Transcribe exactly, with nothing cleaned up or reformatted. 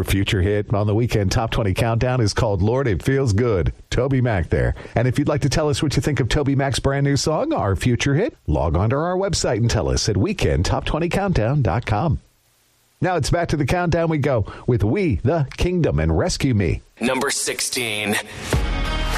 future hit on the Weekend Top twenty Countdown is called Lord, It Feels Good. Toby Mac there. And if you'd like to tell us what you think of Toby Mac's brand new song, our future hit, log on to our website and tell us at weekend top twenty countdown dot com. Now it's back to the countdown we go with We the Kingdom and Rescue Me. Number sixteen.